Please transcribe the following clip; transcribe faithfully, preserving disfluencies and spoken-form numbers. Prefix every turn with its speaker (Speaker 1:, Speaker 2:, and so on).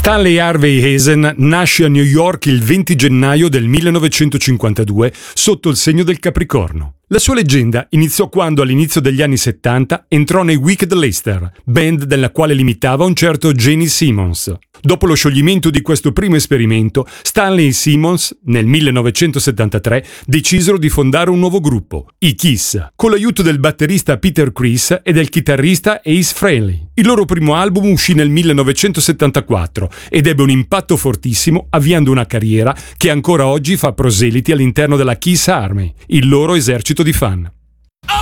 Speaker 1: Stanley Harvey Hazen nasce a New York il venti gennaio del millenovecentocinquantadue sotto il segno del Capricorno. La sua leggenda iniziò quando all'inizio degli anni settanta entrò nei Wicked Lester, band della quale limitava un certo Gene Simmons. Dopo lo scioglimento di questo primo esperimento, Stanley e Simmons, nel millenovecentosettantatré, decisero di fondare un nuovo gruppo, i Kiss, con l'aiuto del batterista Peter Criss e del chitarrista Ace Frehley. Il loro primo album uscì nel millenovecentosettantaquattro ed ebbe un impatto fortissimo, avviando una carriera che ancora oggi fa proseliti all'interno della Kiss Army, il loro esercito di fan.